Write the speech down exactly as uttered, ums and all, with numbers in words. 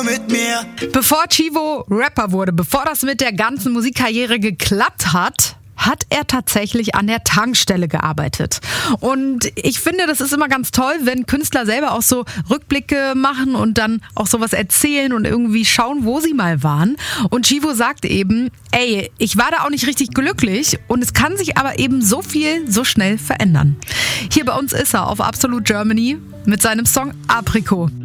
mit mir. Bevor Chivo Rapper wurde, bevor das mit der ganzen Musikkarriere geklappt hat, hat er tatsächlich an der Tankstelle gearbeitet. Und ich finde, das ist immer ganz toll, wenn Künstler selber auch so Rückblicke machen und dann auch sowas erzählen und irgendwie schauen, wo sie mal waren. Und Chivo sagt eben, ey, ich war da auch nicht richtig glücklich und es kann sich aber eben so viel so schnell verändern. Hier bei uns ist er auf Absolute Germany mit seinem Song Aprikot.